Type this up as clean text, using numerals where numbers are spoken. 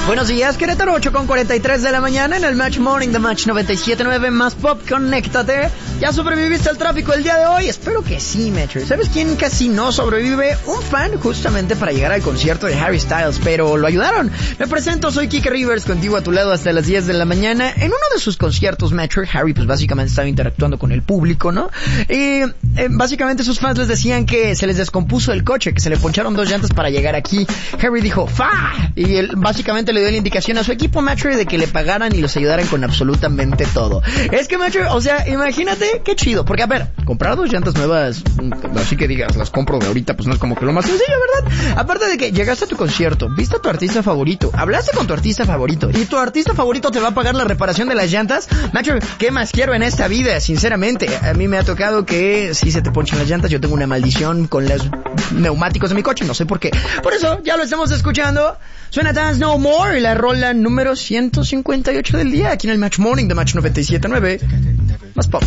Buenos días, Querétaro, 8:43 de la mañana en el Match Morning de Match 97.9 más Pop. Conéctate. ¿Ya sobreviviste al tráfico el día de hoy? Espero que sí, Metro. ¿Sabes quién casi no sobrevive? Un fan justamente para llegar al concierto de Harry Styles, pero lo ayudaron. Me presento, soy Kike Rivers, contigo a tu lado hasta las 10 de la mañana. En uno de sus conciertos, Metro, Harry pues básicamente estaba interactuando con el público, ¿no? Y básicamente sus fans les decían que se les descompuso el coche, que se le poncharon 2 llantas para llegar aquí. Harry dijo, ¡fa! Y él básicamente le dio la indicación a su equipo, Metro, de que le pagaran y los ayudaran con absolutamente todo. Es que, Metro, o sea, imagínate qué chido. Porque, a ver, comprar 2 llantas nuevas, así que digas, las compro de ahorita, pues no es como que lo más sencillo, ¿verdad? Aparte de que llegaste a tu concierto, viste a tu artista favorito, hablaste con tu artista favorito, y tu artista favorito te va a pagar la reparación de las llantas. Metro, ¿qué más quiero en esta vida? Sinceramente, a mí me ha tocado que si se te ponchan las llantas, yo tengo una maldición con los neumáticos de mi coche, no sé por qué. Por eso, ya lo estamos escuchando. Suena Dance No More, la rola número 158 del día, aquí en el Match Morning de Match 97.9. Más Pop.